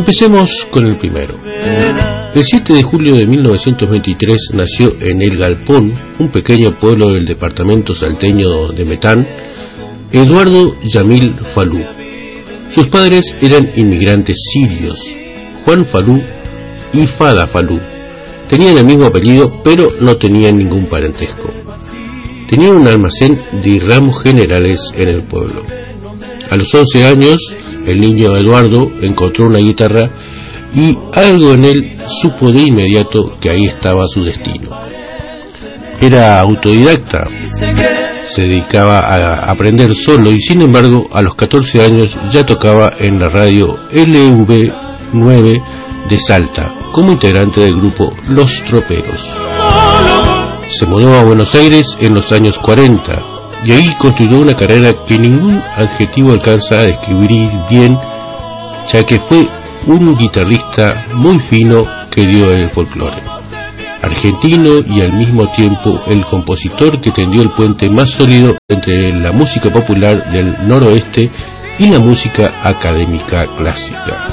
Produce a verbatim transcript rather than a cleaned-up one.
Empecemos con el primero. El siete de julio de mil novecientos veintitrés nació en El Galpón, un pequeño pueblo del departamento salteño de Metán, Eduardo Yamil Falú. Sus padres eran inmigrantes sirios, Juan Falú y Fada Falú. Tenían el mismo apellido, pero no tenían ningún parentesco. Tenían un almacén de ramos generales en el pueblo. A los once años, el niño Eduardo encontró una guitarra y algo en él supo de inmediato que ahí estaba su destino. Era autodidacta, se dedicaba a aprender solo y sin embargo a los catorce años ya tocaba en la radio L V nueve de Salta como integrante del grupo Los Troperos. Se mudó a Buenos Aires en los años cuarenta y ahí construyó una carrera que ningún adjetivo alcanza a describir bien, ya que fue un guitarrista muy fino que dio el folclore argentino y al mismo tiempo el compositor que tendió el puente más sólido entre la música popular del noroeste y la música académica clásica.